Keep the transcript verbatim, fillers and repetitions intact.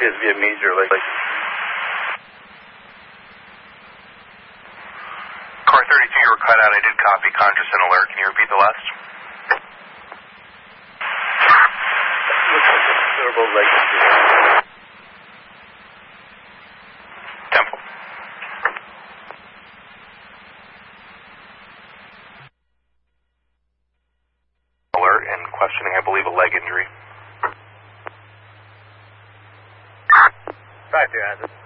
appears to be a major, like... like Car thirty-two, you were cut out. I did copy conscious and alert. Can you repeat the last? Looks like a considerable leg injury. Temple. Alert and questioning, I believe, a leg injury. five two, Hazard.